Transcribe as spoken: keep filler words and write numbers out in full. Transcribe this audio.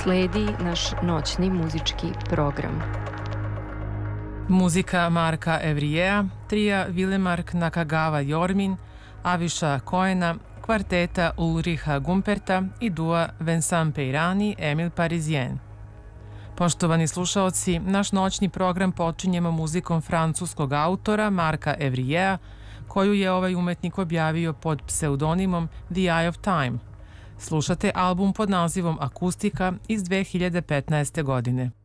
Sledi naš noćni muzički program. Muzika Marka Evrijeja, trija Villemark Nakagawa Jormin, Aviša Koena, kvarteta Ulriha Gumperta i dua Vincent Peirani, Emil Parisien. Poštovani slušaoci, naš noćni program počinjemo muzikom francuskog autora Marka Evrijeja, koju je ovaj umetnik objavio pod pseudonimom The Eye of Time. Slušate album pod nazivom Akustika iz dve hiljade petnaeste. godine.